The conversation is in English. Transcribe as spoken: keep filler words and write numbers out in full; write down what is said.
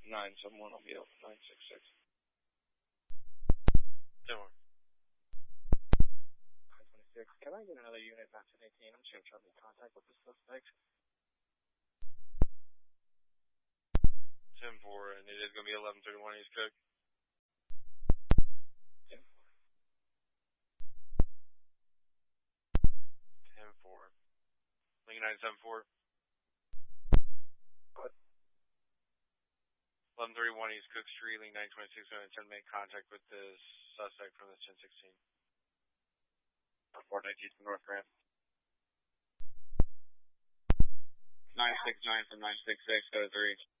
nine seven one will be up nine six six. ten one. nine twenty-six. Can I get another unit at ten eighteen? I'm just going to try to make contact with the suspect. ten four, and it is going to be eleven thirty-one East Cook. ten four. ten four. Lincoln nine seven four. What? eleven thirty-one East Cook Street, Link nine twenty-six, going to make contact with the suspect from the ten sixteen. four nineteen from North Grand. nine six nine from nine six six, go to three.